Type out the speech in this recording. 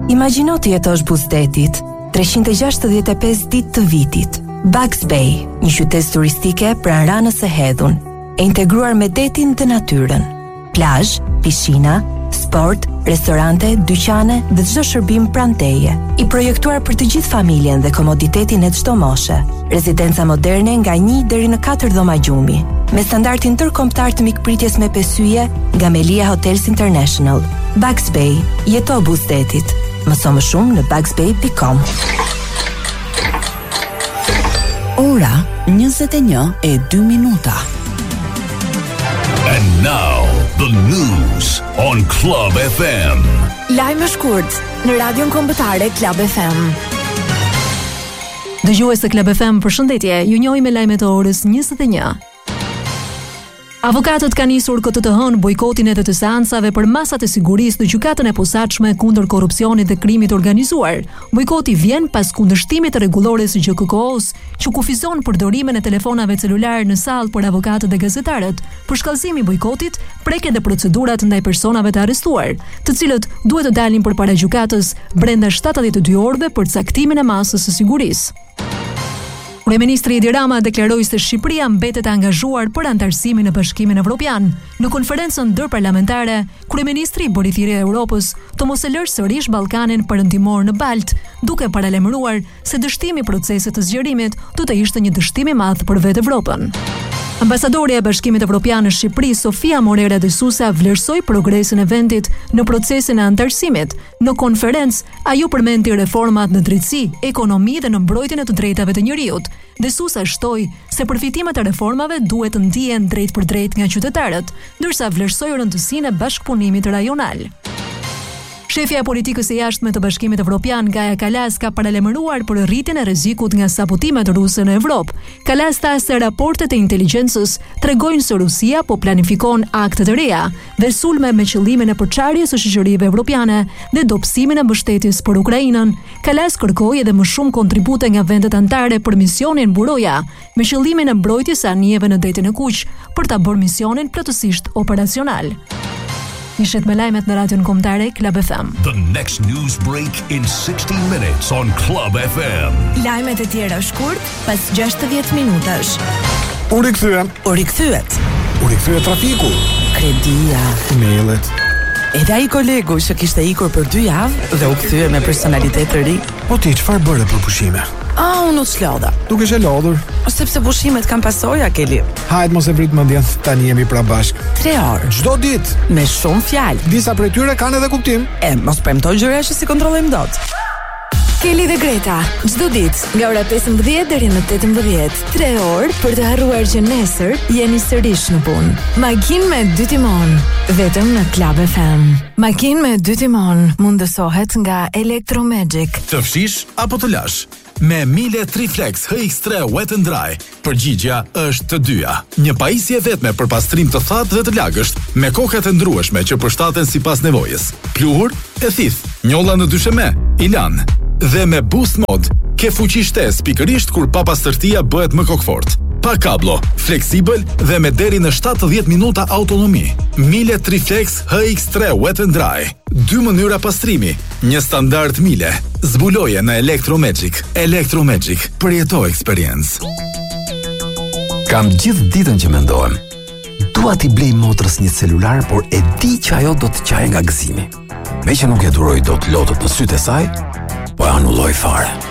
Imagjino të jetosh buzdetit, 365 ditë të vitit. Bugs Bay, një qytet turistike pranë Ranës së Hedhun, e integruar me detin dhe natyrën. Plazh, piscina, sport, restorante, dyqane dhe çdo shërbim pranë teje. I projektuar për të gjithë familjen dhe komoditetin e çdo moshe. Rezidenca moderne nga 1 deri në 4 dhoma gjumi, me standardin ndërkombëtar të mikpritjes me pesyje nga Melia Hotels International. Bugs Bay, jeto buzdetit. Mëso më shumë në bugsbay.com. Ora 21:02. And now the news on Club FM. Lajme shkurt në Radion Kombëtare Club FM. Dëgjues të Club FM, përshëndetje. Ju njohim me lajmet e orës 21. Avokatët kanë nisur këtë të hënë bojkotin e të seancave për masat e sigurisë në gjykatën e posaçme kundër korrupsionit dhe krimit organizuar. Bojkoti vjen pas kundërshtimit të rregullores së GKK-s, që kufizon përdorimin e telefonave celular në sallë për avokatët dhe gazetarët. Për shkallëzimi i bojkotit, preken dhe procedurat ndaj personave të arrestuar, të cilët duhet të dalin përpara gjykatës brenda 72 orëve për caktimin e masës së sigurisë. Kryeministri Edi Rama deklaroi se Shqipëria mbetet e angazhuar për antarësimin në Bashkimin Evropian. Në konferencën ndërparlamentare, kryeministri bëri thirrje Europës të mos e lërë sërish Ballkanin perëndimor në balt, duke paralajmëruar se dështimi i procesit të zgjerimit do të ishte një dështim i madh për vetë Evropën. Ambasadorja e Bashkimit Evropian në Shqipëri, Sofia Morera de Sousa, vlerësoi progresin e vendit në procesin e antarësimit. Në konferencë, ajo përmendi reformat në drejtësi, ekonomi dhe në mbrojtjen e të drejtave të njerëzit. De Sousa shtoi se përfitimet e reformave duhet të ndihen drejt për drejt nga qytetarët, ndërsa vlerësoi rëndësinë e bashkëpunimit rajonal. Shefja e politikës së jashtme të Bashkimit Evropian, Gaja Kalas, ka paralajmëruar për rritjen e rrezikut nga sabotimet ruse në Evropë. Kalas tha se raportet e inteligjencës tregojnë se Rusia po planifikon akte të reja dhe sulme me qëllimin e përçarjes së shoqërive evropiane dhe dobësimin e mbështetjes për Ukrainën. Kalas kërkoi edhe më shumë kontribute nga vendet anëtare për misionin Buroja, me qëllimin e mbrojtjes së anijeve në detin e Kuq për ta bërë misionin plotësisht operacional. Nishet me lajmet në Radion Kombëtare Club FM. The next news break in 60 minutes on Club FM. Lajmet e tjera shkurt pas 60 minutash. U rikthyem. U rikthyet. U rikthyet trafiku. Kredia. Mailet. Edhe ai kolegu që kishte ikur për 2 javë dhe u kthye me personalitet të ri. Po ti çfarë bëre për pushime? Unë u s'lodha. Dukesh e lodhur. Sepse pushimet kanë pasoja, Keli. Hajt mos e vrit mendjen, tani jemi pra bashk. 3 orë. Çdo ditë. Me shumë fjalë. Disa prej tyre kanë edhe kuptim. Mos premtoj gjëra që si kontrollojmë dot. Keli dhe Greta, çdo ditë nga ora 15 deri në 18, 3 orë për të harruar që nesër jeni sërish në punë. Makinë me 2 timon, vetëm në Club FM. Makinë me 2 timon mundësohet nga Electromagic. Të fshish apo të lash? Me Miele Triflex HX3 Wet and Dry, përgjigjja është të dyja. Një pajisje vetme për pastrim të thatë dhe të lagësht, me kokat e ndrueshme që përshtaten sipas nevojës. Pluhur e thith, njolla në dysheme, i lan. Dhe me Boost Mode, ke fuqi shtesë pikërisht kur papastërtia bëhet më kokfort. Pa kablo, fleksibël dhe me deri në 70 minuta autonomi. Miele Triflex HX3 Wet and Dry. 2 mënyra pastrimi, një standard Miele. Zbuloje në Electromagic. Electromagic, përjeto eksperiencë. Kam gjithë ditën që mendohem. Dua t'i blej motrës një celular, por e di që ajo do të qajë nga gëzimi. Me që nuk e duroj dot lotët në sytë e saj, po e anulloj fare.